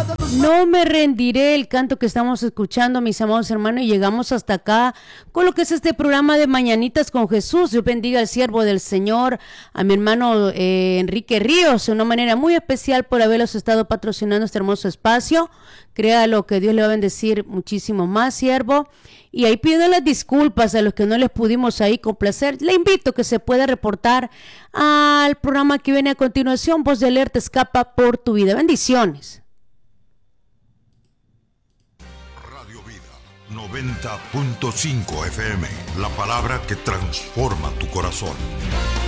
No me rendiré, el canto que estamos escuchando, mis amados hermanos, y llegamos hasta acá con lo que es este programa de Mañanitas con Jesús. Dios bendiga al siervo del Señor, a mi hermano Enrique Ríos, de una manera muy especial por haberlos estado patrocinando este hermoso espacio. Créalo que Dios le va a bendecir muchísimo más, siervo. Y ahí pido las disculpas a los que no les pudimos ahí complacer. Le invito a que se pueda reportar al programa que viene a continuación, Voz de Alerta Escapa por tu vida. Bendiciones. Radio Vida 90.5 FM, la palabra que transforma tu corazón.